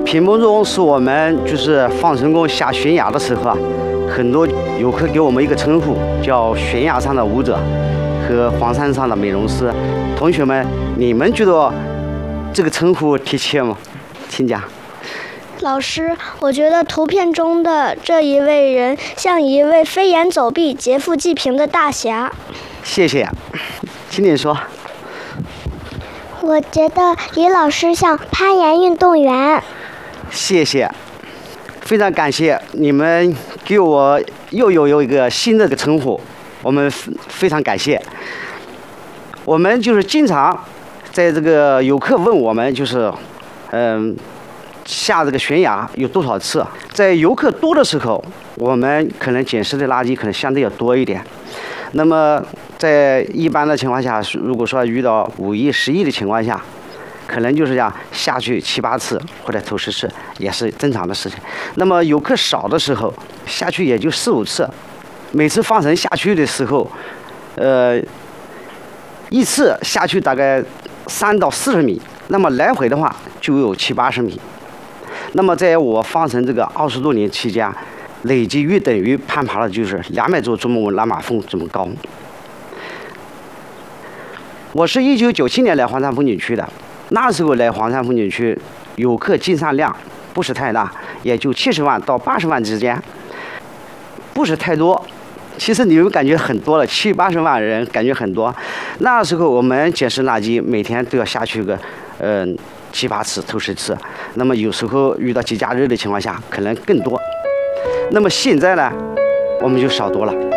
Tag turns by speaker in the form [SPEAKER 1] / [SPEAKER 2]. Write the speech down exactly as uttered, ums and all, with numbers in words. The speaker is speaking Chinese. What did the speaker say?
[SPEAKER 1] 屏幕中是我们就是放成功下悬崖的时候啊，很多游客给我们一个称呼，叫悬崖上的舞者和黄山上的美容师。同学们，你们觉得这个称呼贴切吗？请讲。
[SPEAKER 2] 老师，我觉得图片中的这一位人像一位飞檐走壁、劫富济贫的大侠。
[SPEAKER 1] 谢谢，请你说。
[SPEAKER 3] 我觉得李老师像攀岩运动员。
[SPEAKER 1] 谢谢，非常感谢你们给我又有有一个新的个称呼，我们非常感谢。我们就是经常在这个游客问我们，就是嗯下这个悬崖有多少次？在游客多的时候，我们可能捡拾的垃圾可能相对要多一点。那么在一般的情况下，如果说遇到五亿、十亿的情况下，可能就是要下去七八次或者头十次，也是正常的事情。那么游客少的时候，下去也就四五次。每次放绳下去的时候，呃，一次下去大概三到四十米，那么来回的话就有七八十米。那么在我放绳这个二十多年期间，累计约等于攀爬了就是两百座珠穆朗玛峰这么高。我是一九九七年来黄山风景区的，那时候来黄山风景区，游客进山量不是太大，也就七十万到八十万之间，不是太多。其实你们感觉很多了，七八十万人感觉很多。那时候我们捡拾垃圾，每天都要下去个，嗯、呃，七八次、头十次。那么有时候遇到节假日的情况下，可能更多。那么现在呢，我们就少多了。